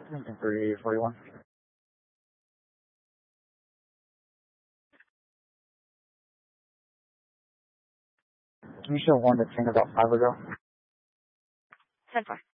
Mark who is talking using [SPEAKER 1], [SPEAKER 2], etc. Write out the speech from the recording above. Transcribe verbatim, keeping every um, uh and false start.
[SPEAKER 1] Lincoln three forty-one. Can you show one that came about five ago?
[SPEAKER 2] ten four.